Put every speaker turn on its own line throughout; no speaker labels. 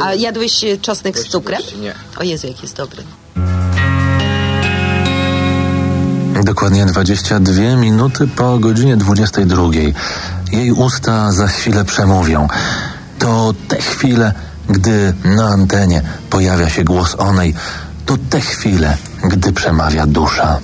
A jadłeś czosnek z cukrem?
Nie.
O Jezu, jaki jest dobry.
Dokładnie 22 minuty po godzinie 22. Jej usta za chwilę przemówią. To te chwile, gdy na antenie pojawia się głos onej. To te chwile, gdy przemawia dusza.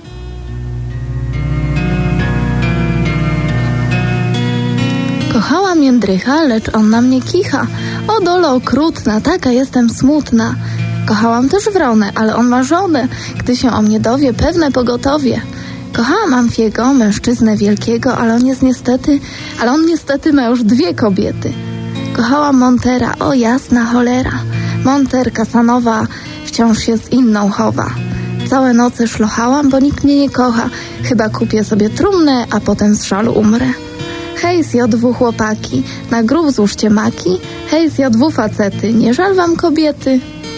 Kochałam Jędrycha, lecz on na mnie kicha. O dole okrutna, taka jestem smutna. Kochałam też Wronę, ale on ma żonę. Gdy się o mnie dowie, pewne pogotowie. Kochałam Amfiego, mężczyznę wielkiego, ale on niestety ma już 2 kobiety. Kochałam Montera, o jasna cholera. Monter Kasanowa wciąż się z inną chowa. Całe noce szlochałam, bo nikt mnie nie kocha. Chyba kupię sobie trumnę, a potem z żalu umrę. Hej z JW chłopaki, na grób złóżcie maki. Hej z JW facety, nie żal wam kobiety.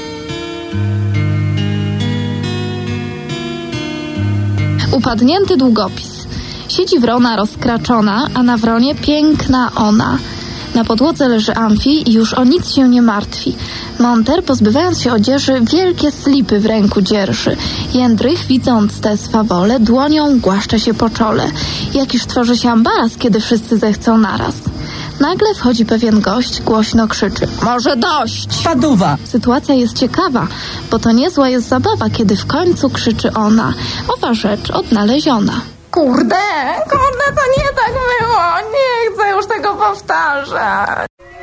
Upadnięty długopis. Siedzi Wrona rozkraczona, a na Wronie piękna ona. Na podłodze leży Amfi i już o nic się nie martwi. Monter, pozbywając się odzieży, wielkie slipy w ręku dzierży. Jędrych, widząc te swawole, dłonią głaszcze się po czole. Jakiż tworzy się ambaras, kiedy wszyscy zechcą naraz. Nagle wchodzi pewien gość, głośno krzyczy: może dość!
Paduwa!
Sytuacja jest ciekawa, bo to niezła jest zabawa, kiedy w końcu krzyczy ona: owa rzecz odnaleziona.
Kurde, to nie tak było. Nie chcę już tego powtarzać.